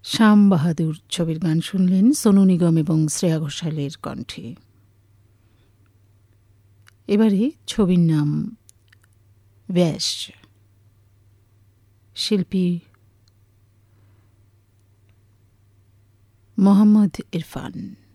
শ্যাম বাহাদুর ছবির গান শুনলেন সোনু নিগম এবং শ্রেয়া ঘোষালের কণ্ঠে। এবারে ছবির নাম ব্যাস, শিল্পী মোহাম্মদ ইরফান।